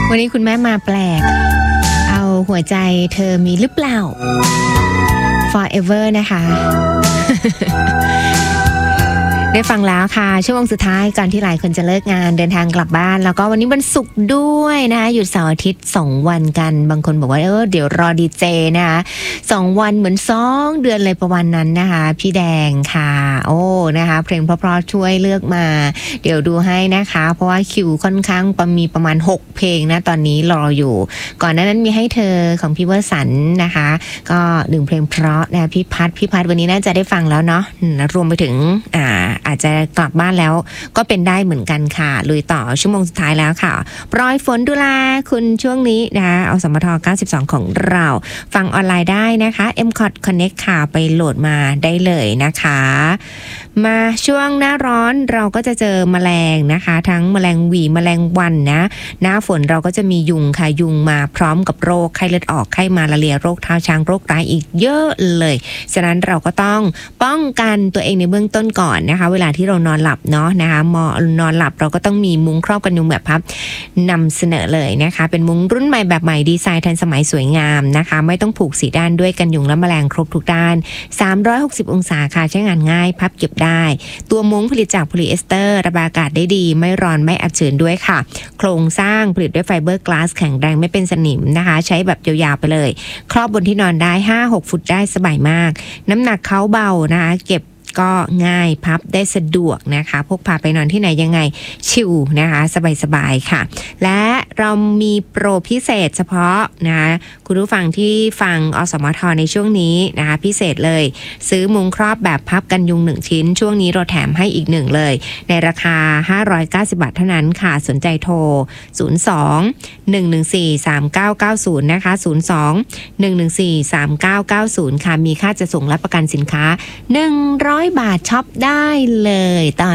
วันนี้คุณแม่มาแปลกเอาหัวใจเธอมีหรือเปล่า Forever นะคะ ได้ฟังแล้วค่ะช่วงสุดท้ายก่อนที่หลายคนจะเลิกงานเดินทางกลับบ้านแล้วก็วันนี้วันศุกร์ด้วยนะคะหยุดเสาร์อาทิตย์2วันกันบางคนบอกว่าเดี๋ยวรอดีเจนะคะ2วันเหมือน2เดือนเลยประมาณนั้นนะคะพี่แดงค่ะโอ้นะคะเพลงเพราะๆช่วยเลือกมาเดี๋ยวดูให้นะคะเพราะว่าคิวค่อนข้างมีประมาณ6เพลงนะตอนนี้รออยู่ก่อนหน้านั้นมีให้เธอของพี่เวอร์สันนะคะก็1เพลงเพราะนะพี่พัดวันนี้น่าจะได้ฟังแล้วเนาะรวมไปถึงอาจจะกลับบ้านแล้วก็เป็นได้เหมือนกันค่ะลุยต่อชั่วโมงสุดท้ายแล้วค่ะปลอยฝนดูแลคุณช่วงนี้นะคะเอาสมท92ของเราฟังออนไลน์ได้นะคะ MCOT Connect ค่ะไปโหลดมาได้เลยนะคะมาช่วงหน้าร้อนเราก็จะเจอแมลงนะคะทั้งแมลงหวีแมลงวันนะหน้าฝนเราก็จะมียุงค่ะยุงมาพร้อมกับโรคไข้เลือดออกไข้มาลาเรียโรคเท้าช้างโรคร้ายอีกเยอะเลยฉะนั้นเราก็ต้องป้องกันตัวเองในเบื้องต้นก่อนนะคะเวลาที่เรานอนหลับเนาะนะคะนอนหลับเราก็ต้องมีมุ้งครอบกันยุงแบบพับนำเสนอเลยนะคะเป็นมุ้งรุ่นใหม่แบบใหม่ดีไซน์ทันสมัยสวยงามนะคะไม่ต้องผูกสีด้านด้วยกันยุงและแมลงครบทุกด้าน360องศาค่ะใช้งานง่ายพับเก็บได้ตัวมุ้งผลิตจากโพลีเอสเตอร์ระบายอากาศได้ดีไม่ร้อนไม่อับชื้นด้วยค่ะโครงสร้างผลิตด้วยไฟเบอร์กลาสแข็งแรงไม่เป็นสนิมนะคะใช้แบบยาวๆไปเลยครอบบนที่นอนได้ 5-6 ฟุตได้สบายมากน้ำหนักเขาเบานะคะเก็บก็ง่ายพับได้สะดวกนะคะพกพาไปนอนที่ไหนยังไงชิลนะคะสบายๆค่ะและเรามีโปรพิเศษเฉพาะนะคะคุณผู้ฟังที่ฟังอสมทในช่วงนี้นะคะพิเศษเลยซื้อมุ้งครอบแบบพับกันยุง1ชิ้นช่วงนี้เราแถมให้อีก1เลยในราคา590บาทเท่านั้นค่ะสนใจโทร02-114-3990นะคะ02-114-3990ค่ะมีค่าจะส่งรับประกันสินค้า100 บาทช็อปได้เลยตอน